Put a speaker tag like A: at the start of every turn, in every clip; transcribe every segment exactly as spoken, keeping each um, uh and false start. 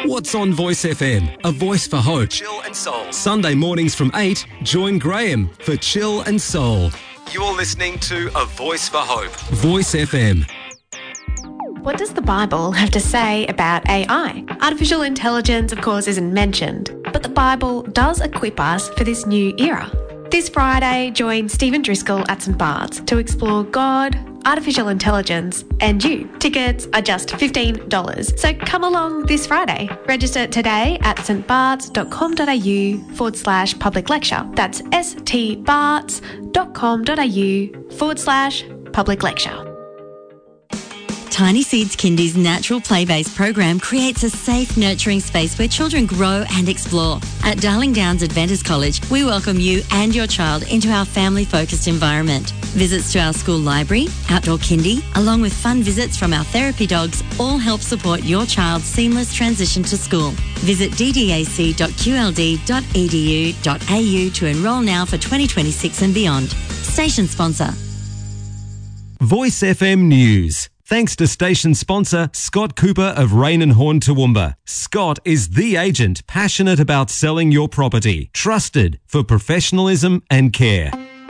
A: What's on Voice F M? A voice for hope. Chill and Soul. Sunday mornings from eight, join Graham for Chill and Soul. You're listening to A Voice for Hope. Voice F M.
B: What does the Bible have to say about A I? Artificial intelligence, of course, isn't mentioned, but the Bible does equip us for this new era. This Friday, join Stephen Driscoll at St Bart's to explore God, artificial intelligence and you. Tickets are just fifteen dollars, so come along this Friday. Register today at stbarts.com.au forward slash public lecture. That's stbarts.com.au forward slash public lecture.
C: Tiny Seeds Kindy's natural play-based program creates a safe, nurturing space where children grow and explore. At Darling Downs Adventist College, we welcome you and your child into our family-focused environment. Visits to our school library, outdoor kindy, along with fun visits from our therapy dogs, all help support your child's seamless transition to school. Visit d d a c dot q l d dot e d u dot a u to enrol now for twenty twenty-six and beyond. Station sponsor.
A: Voice F M News. Thanks to station sponsor Scott Cooper of Rain and Horn Toowoomba. Scott is the agent passionate about selling your property, trusted for professionalism and care.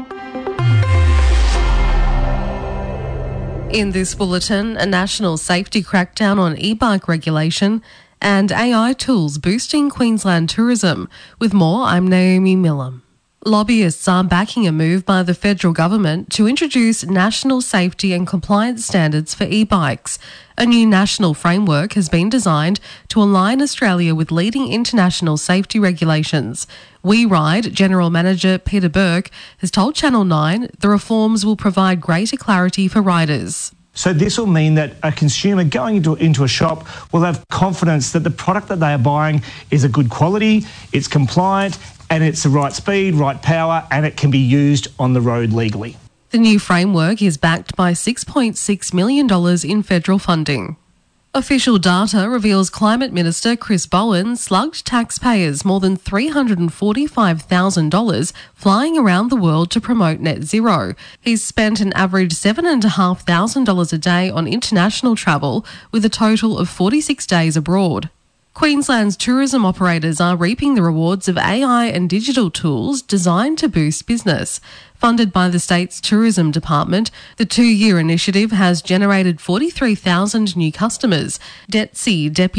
D: In this bulletin, a national safety crackdown on e-bike regulation and A I tools boosting Queensland tourism. With more, I'm Naomi Millam. Lobbyists are backing a move by the federal government to introduce national safety and compliance standards for e-bikes. A new national framework has been designed to align Australia with leading international safety regulations. WeRide General Manager Peter Burke has told Channel nine the reforms will provide greater clarity for riders.
E: So this will mean that a consumer going into, into a shop will have confidence that the product that they are buying is a good quality, it's compliant, and it's the right speed, right power, and it can be used on the road legally.
D: The new framework is backed by six point six million dollars in federal funding. Official data reveals Climate Minister Chris Bowen slugged taxpayers more than three hundred forty-five thousand dollars flying around the world to promote net zero. He's spent an average seven thousand five hundred dollars a day on international travel, with a total of forty-six days abroad. Queensland's tourism operators are reaping the rewards of A I and digital tools designed to boost business. Funded by the state's tourism department, the two-year initiative has generated forty-three thousand new customers. Detsy Deputy